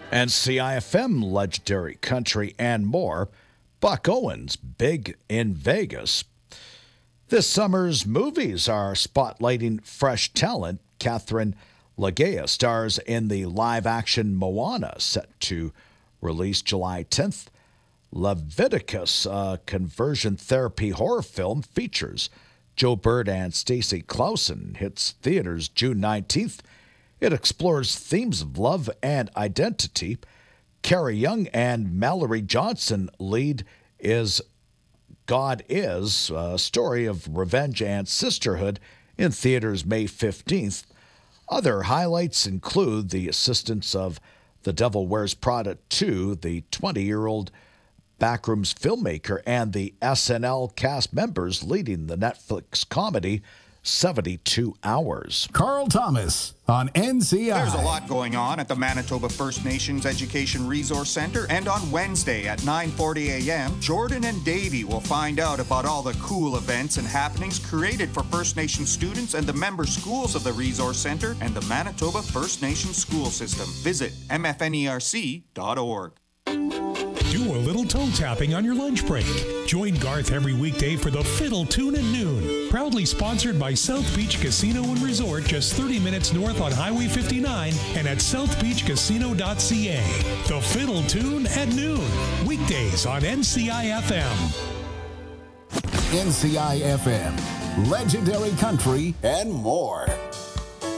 NCIFM, Legendary Country, and more. Buck Owens, big in Vegas. This summer's movies are spotlighting fresh talent. Catherine Legea stars in the live-action Moana, set to release July 10th. Leviticus, a conversion therapy horror film, features Joe Bird and Stacey Clausen, hits theaters June 19th. It explores themes of love and identity. Carrie Young and Mallory Johnson lead is God Is, a story of revenge and sisterhood, in theaters May 15th. Other highlights include the assistance of The Devil Wears Prada 2, the 20-year-old Backrooms filmmaker, and the SNL cast members leading the Netflix comedy 72 Hours. Carl Thomas on NCI. There's a lot going on at the Manitoba First Nations Education Resource Center, and on Wednesday at 9:40 a.m., Jordan and Davey will find out about all the cool events and happenings created for First Nation students and the member schools of the Resource Center and the Manitoba First Nation School System. Visit mfnerc.org. Do a little toe tapping on your lunch break. Join Garth every weekday for the Fiddle Tune at noon. Proudly sponsored by South Beach Casino and Resort, just 30 minutes north on Highway 59 and at southbeachcasino.ca. The Fiddle Tune at noon. Weekdays on NCI-FM. NCI-FM, Legendary Country, and more.